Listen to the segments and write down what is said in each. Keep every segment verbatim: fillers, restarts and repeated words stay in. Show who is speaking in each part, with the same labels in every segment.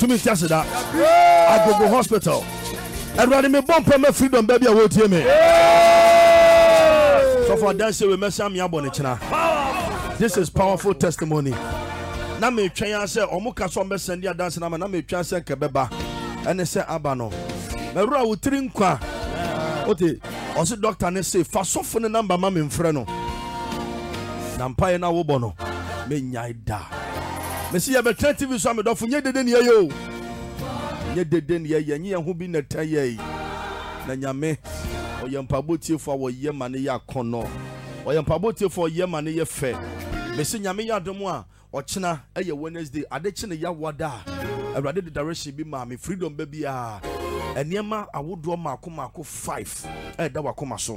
Speaker 1: to me just that. I go go hospital. Everybody me bomb me freedom baby I will hear me. So for that say we mess am yabon china. This is powerful testimony. Na me twan say omuka so me send ya dance na na me twan say kebeba. Ene say aba no. Me ro wo tiri nkwa. Ote osi doctor ne say fa sofo ne number ma me mfre no. Na mpa na wo bo no. Me nyai da. Me see ya be T V so me do fo nye dede ne yo. Nye dede ne ye nye ho bi na taye. Na nyame oyempa botiefo wo ye ma ne ya kono. Oyempa botiefo ye ma ne ye fe. Me see nyame ya dom a ochina eye Wednesday adechi ne ya wada. Awurade the direction bi ma me freedom baby a. Eniema awodo mako mako five eh da wakoma so.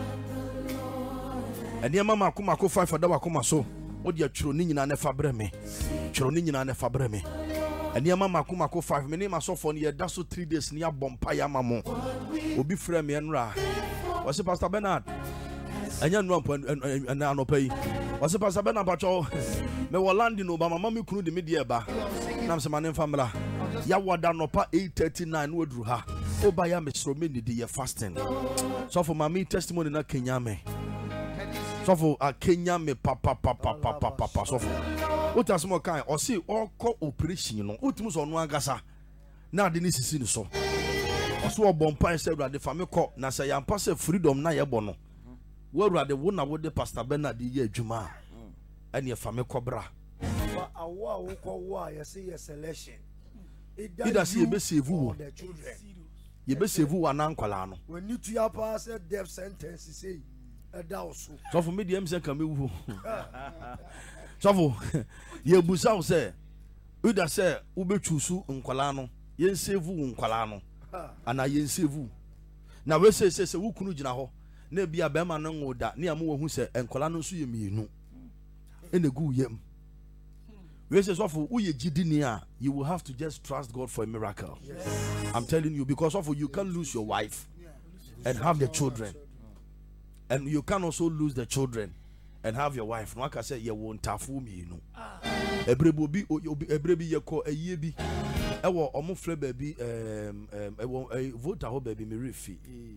Speaker 1: Eniema mako mako five da wakoma so. Odi atwuro ni nyina ne fa bre me. Twuro ni nyina ne fa bre me. Eniema mako mako five me ne ma so for ne da so three days ne abompa ya mamo. Obi frɛ me enra. Wase Pastor Bernard. Anya no ampo na anopai. Wase Pastor Bernard pacho. Me wolandi no ba mama me kunu de me de ba. Nam se manen famila. Ya wada no pa eight thirty-nine wadru ha. Oba ya me sro me ni de fasting. So for mama testimony na Kenya me. So for a Kenya me papa papa papa papa so for. What as mo kan o see oko operation no. Utimu so no agasa. Na de ni sisi ni so. So obompa say Awurade fa me kɔ na say yampa say freedom na ye bɔ no. Wo Awurade wo na wo de Pastor Bernard ye adwuma. Ene fa me kɔ bra.
Speaker 2: Awa wo kɔ wo a ye say selection.
Speaker 1: Ida see be save wo. Ye be save wo na nkwala no.
Speaker 2: When you to your pass death sentence say e da oso.
Speaker 1: So for me dem say ka me wu. So for ye busa wo say Ida say wo be chusu nkwala no. Ye save wo nkwala no. Ana yen sevu na we say say wo kunu gina ho na bia be ma no ngoda na am wo hu say enkola no so ye mienu enegu yem we say so for wo ye gidini a you will have to just trust God for a miracle. Yes. I'm telling you, because of you can lose your wife and have the children, and you can also lose the children and have your wife. No aka say ye won tafu mienu ebrebi obi ebrebi ye ko aye bi ewo omo fle baby um um ewo vote ho baby me refi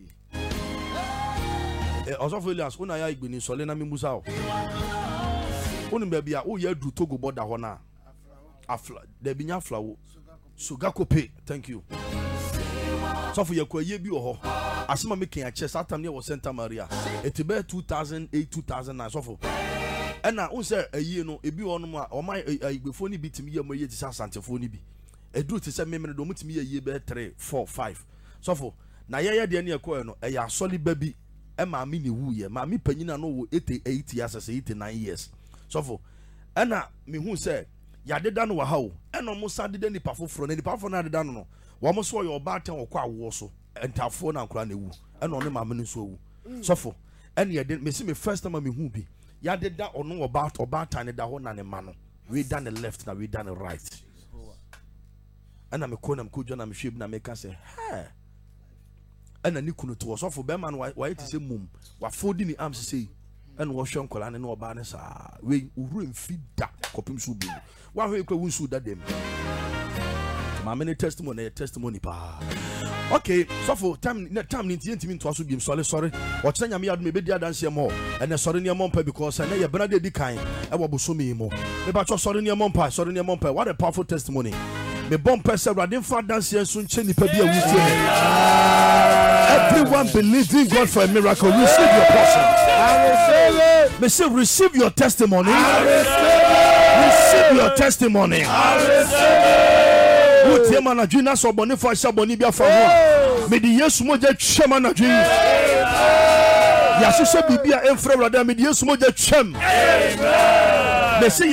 Speaker 1: eh also Elias una ya igbeni sole na me musa o onu baby a o ya du Togo border ho na afla de binya flawo sugar kope. Thank you. So for ye ko ye bi ho asema me ken a che satam ne wo Santa Maria etibe two thousand eight two thousand nine so for ena un say ayi no ebi ho no ma o ma igbefo ni bitimi ye mo ye ti santefo ni bi edru ti se memene do mutimi ye be three four five so for na ye ye de ne ekoe no e ya soli baby e ma mi ni wu ye ma mi panyina no wo eighty-eight years as eighty-nine years so for ena me hu say ya deda no wa ha o ena mo sa deda ni pafoforo na ni pafoforo na deda no no wo mo so ye oba ten okwa awo so entafo na nkura na wu ena ono ma me ni so wu so for ena ye de me see me first time me hu bi ya deda ono oba oba tan da ho na ne ma no we down the left na we down the right. And I'm a corner, I'm a ship, and I make us say, hey. And a Nikunu to us off for Berman, why to say mum, what folding the arms say, and wash on Colan and no banners are we ruin feed that copim subi. Why we could sue that them? My many testimony, testimony, pa. Okay, so for time, time, intimate to us to be sorry, sorry. What's saying, I maybe the dance here more, and a sorry near Mompa because I know you're brother the kind, I will so me more. Maybe I sorry near Mompa, sorry near Mompa. What a powerful testimony. Me bomb person radin fa dance here soon cheni pe bia wuti. Everyone believing God for a miracle. Receive your portion. I receive it. Me say receive your testimony. I receive it. Receive your testimony. I receive it. Wuti ma na dwina so boni fo sha boni bia fa ho. Me di Yesu mo je twema na dwi. Ya sise bibia emfre radin me di Yesu mo je twem. Amen. They say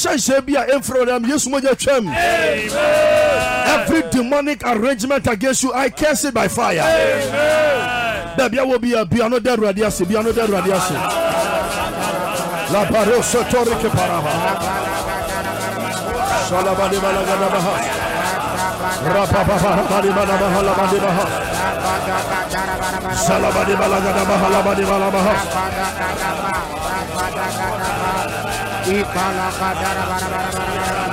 Speaker 1: every demonic arrangement against you, I curse it by fire. Baby, I will be a piano de radiasi, piano de radiasi. La parosa torque paraha. Salabadi balagadabaha. Rapapa badi badabaha labadibaha. Salabadi balagadabaha labadibaha. Ipala kadara bara bara bara bara